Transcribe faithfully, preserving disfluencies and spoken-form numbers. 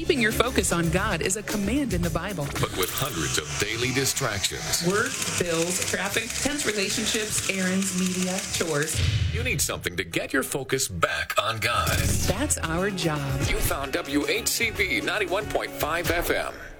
Keeping your focus on God is a command in the Bible. But with hundreds of daily distractions, Work, bills, traffic, tense relationships, errands, media, chores. you need something to get your focus back on God. That's our job. You found W H C B ninety-one point five F M.